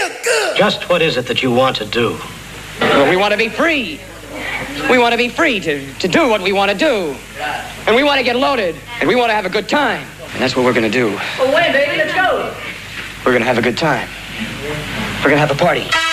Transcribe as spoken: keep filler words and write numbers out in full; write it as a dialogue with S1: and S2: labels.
S1: feel good.
S2: Just what is it that you want to do?
S3: Well, we want to be free. We want to be free to, to do what we want to do. And we want to get loaded. And we want to have a good time. And that's what we're going to do.
S4: Well, when, baby? Let's go.
S3: We're going to have a good time. We're going to have a party.